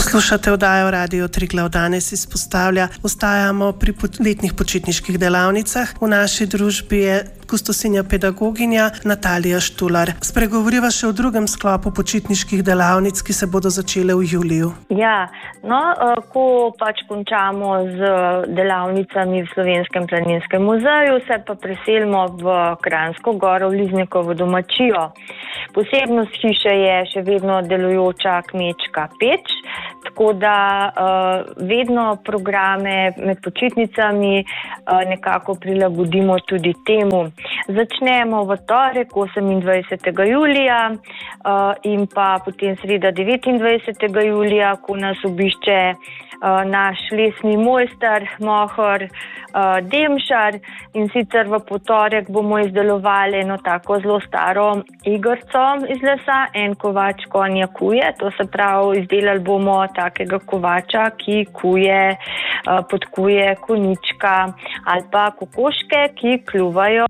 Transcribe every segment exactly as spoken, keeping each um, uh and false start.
Poslušate oddajo Radio Triglav. Danes izpostavlja, ostajamo pri letnih počitniških delavnicah. V naši družbi je kustosinja pedagoginja Natalija Štular. Spregovoriva še o drugem sklopu počitniških delavnic, ki se bodo začele v juliju. Ja, no, ko pač končamo z delavnicami v Slovenskem planinskem muzeju, se pa preselimo v Kranjsko Goro, v Liznikovo domačijo. Posebnost hiše je še vedno delujoča kmečka peč, tako da uh, vedno programe med počitnicami uh, nekako prilagodimo tudi temu. Začnemo v torek osemindvajsetega julija uh, in pa potem sreda devetindvajsetega julija, ko nas obišče uh, naš lesni mojster, mohor uh, Demšar, in sicer v potorek bomo izdelovali eno tako zelo staro igrco iz lesa, en kovač konja kuje, to se pravi, izdelali bomo takega kovača, ki kuje, uh, podkuje konička ali pa kokoške, ki kljuvajo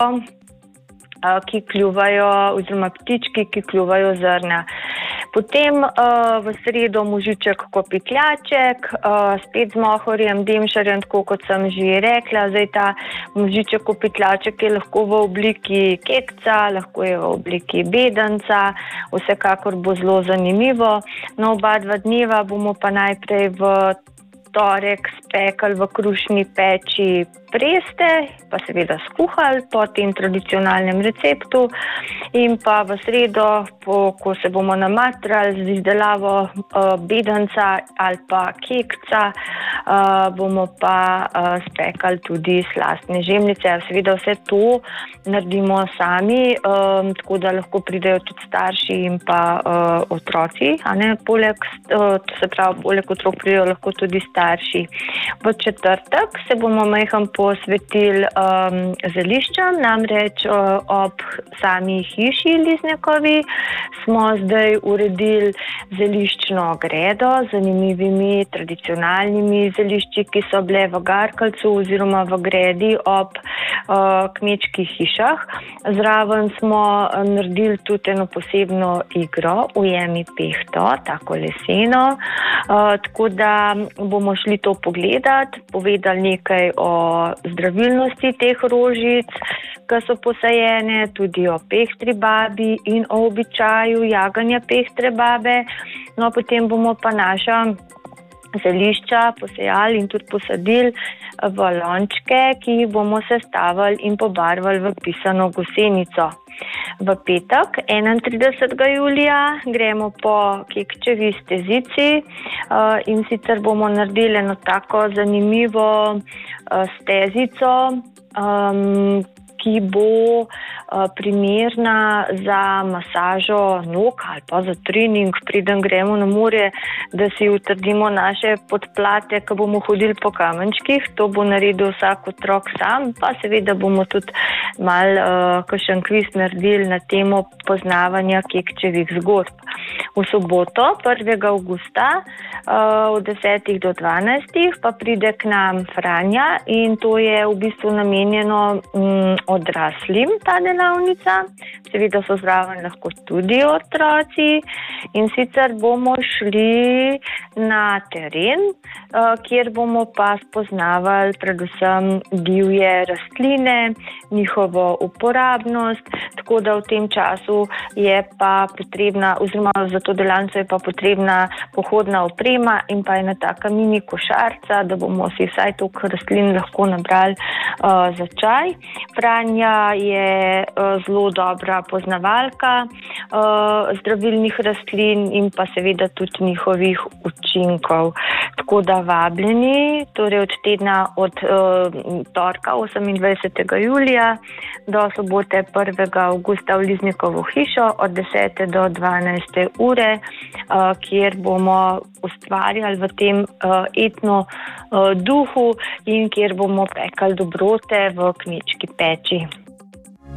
ki kljuvajo, oziroma ptički, ki kljuvajo zrna. Potem uh, v sredo možiček kopitljaček, uh, spet z mohorjem Demšarjem, tako kot sem že rekla. Zdaj ta možiček kopitljaček je lahko v obliki kekca, lahko je v obliki bedanca, vsekakor bo zelo zanimivo. No, oba dva dneva bomo pa najprej v torek spekali v krušni peči preste, pa seveda skuhali po tem tradicionalnem receptu, in pa v sredo, po, ko se bomo namatrali z izdelavo uh, bedanca ali pa kekca, uh, bomo pa uh, spekali tudi slastne žemljice. Seveda vse to naredimo sami, um, tako da lahko pridejo tudi starši in pa uh, otroci, a ne, poleg, uh, se pravi, poleg otrok pridejo lahko tudi starši. V četrtek se bomo majhen posvetili um, zeliščam, namreč uh, ob sami hiši Liznikovi smo zdaj uredili zeliščno gredo z zanimivimi tradicionalnimi zelišči, ki so bile v garkalcu oziroma v gredi ob uh, kmečkih hišah. Zraven smo uh, naredili tudi eno posebno igro, ujemi pehto, tako leseno, uh, tako da bomo šli to pogledati, povedali nekaj o zdravilnosti teh rožic, ki so posajene, tudi o pehtri babi in o običaju jaganja pehtre babe. No, potem bomo pa naša zelišča posejali in tudi posadili v lončke, ki jih bomo sestavili in pobarvali v pisano gosenico. V petek, enaintridesetega julija, gremo po Kekčevi stezici uh, in sicer bomo naredili eno tako zanimivo uh, stezico, um, ki bo uh, primerna za masažo nog ali pa za trening, preden gremo na morje, da si utrdimo naše podplate, ko bomo hodili po kamenčkih. To bo naredil vsak otrok sam, pa seveda bomo tudi mal uh, kakšen kviz naredili na temo poznavanja Kekčevih zgodb. V soboto, prvega avgusta, uh, od desetih do dvanajstih, pa pride k nam Franja in to je v bistvu namenjeno um, odraslim, ta delavnica. Seveda so zraven lahko tudi otroci, in sicer bomo šli na teren, kjer bomo pa spoznavali predvsem divje rastline, njihovo uporabnost, tako da v tem času je pa potrebna, oziroma za to delavnico je pa potrebna pohodna oprema in pa ena taka mini košarca, da bomo si vsaj toliko rastlin lahko nabrali uh, za čaj. Franja je uh, zelo dobra poznavalka uh, zdravilnih rastlin in pa seveda tudi njihovih učinkov. Tako da vabljeni, torej od tedna od uh, torka osemindvajsetega julija do sobote prvega avgusta v Liznikovo hišo od desete do dvanajste ure, uh, kjer bomo ustvarjali v tem uh, etno uh, duhu in kjer bomo pekali dobrote v kmečki peči.